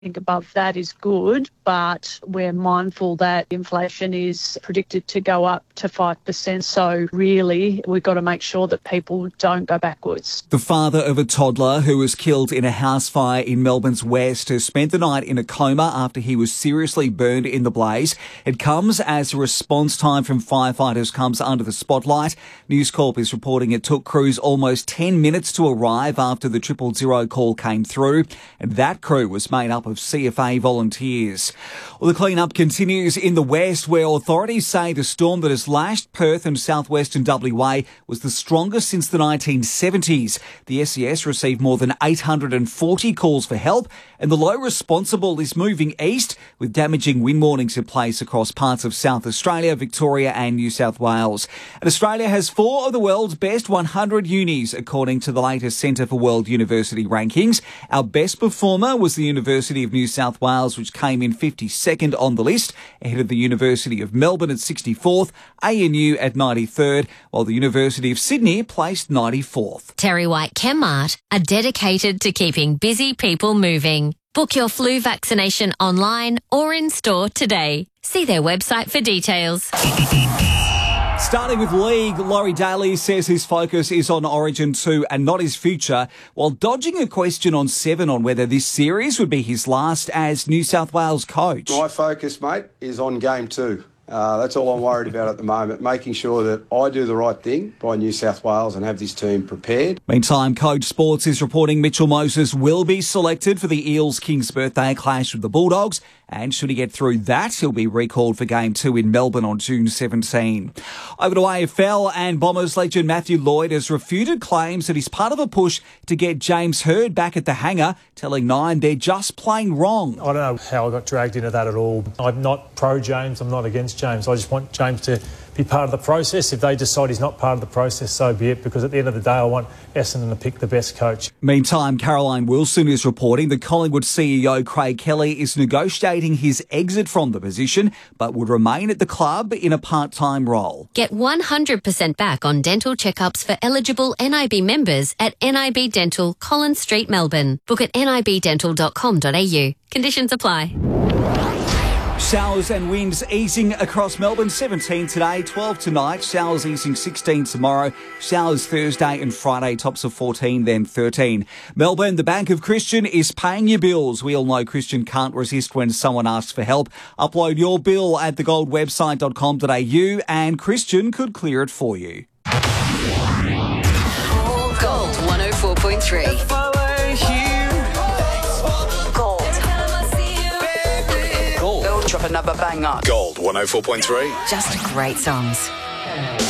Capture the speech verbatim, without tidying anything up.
think above that is good, but we're mindful that inflation is predicted to go up to five percent. So really, we've got to make sure that people don't go backwards. The father of a toddler who was killed in a house fire in Melbourne's west has spent the night in a coma after he was seriously burned in the blaze. It comes as a response time from firefighters comes under the spotlight. News Corp is reporting it took crews almost ten minutes to arrive after the triple zero call came through, and that crew was made up of C F A volunteers. Well, the clean-up continues in the west, where authorities say the storm that has lashed Perth and southwestern W A was the strongest since the nineteen seventies. The S E S received more than eight hundred forty calls for help, and the low responsible is moving east, with damaging wind warnings in place across parts of South Australia, Victoria and New South Wales. And Australia has four of the world's best one hundred unis, according to the latest Centre for World University rankings. Our best performer was the University of New South Wales, which came in fifty-second on the list, ahead of the University of Melbourne at sixty-fourth, A N U at ninety-third, while the University of Sydney placed ninety-fourth. TerryWhite Chemmart are dedicated to keeping busy people moving. Book your flu vaccination online or in store today. See their website for details. Starting with league, Laurie Daly says his focus is on Origin two and not his future, while dodging a question on Seven on whether this series would be his last as New South Wales coach. My focus, mate, is on game two. Uh, that's all I'm worried about at the moment, making sure that I do the right thing by New South Wales and have this team prepared. Meantime, Coach Sports is reporting Mitchell Moses will be selected for the Eels King's birthday clash with the Bulldogs, and should he get through that, he'll be recalled for Game two in Melbourne on June seventeenth. Over to A F L, and Bombers legend Matthew Lloyd has refuted claims that he's part of a push to get James Hird back at the hangar, telling Nine they're just playing wrong. I don't know how I got dragged into that at all. I'm not pro-James, I'm not against James. I just want James to be part of the process. If they decide he's not part of the process, so be it, because at the end of the day, I want Essendon to pick the best coach. Meantime, Caroline Wilson is reporting that Collingwood C E O Craig Kelly is negotiating his exit from the position, but would remain at the club in a part-time role. Get one hundred percent back on dental checkups for eligible N I B members at N I B Dental, Collins Street, Melbourne. Book at nib dental dot com dot a u. Conditions apply. Showers and winds easing across Melbourne. seventeen today, twelve tonight. Showers easing sixteen tomorrow. Showers Thursday and Friday, tops of fourteen, then thirteen. Melbourne, the Bank of Christian is paying your bills. We all know Christian can't resist when someone asks for help. Upload your bill at the gold website dot com dot a u and Christian could clear it for you. Gold one oh four point three. Drop another banger. Gold one oh four point three. Just great songs.